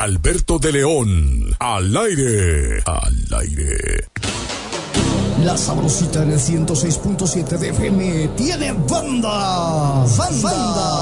Alberto de León, al aire. La Sabrosita en el 106.7 de FM tiene banda.